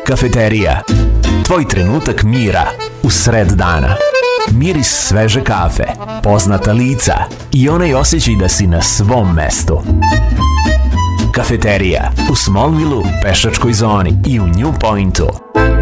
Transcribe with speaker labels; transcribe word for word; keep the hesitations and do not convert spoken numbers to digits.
Speaker 1: Kafeterija. Tvoj trenutak mira u sred dana. Miris sveže kafe, poznata lica i onaj osjećaj da si na svom mestu. Kafeterija u Smallville-u, Pešačkoj zoni i u New Pointu.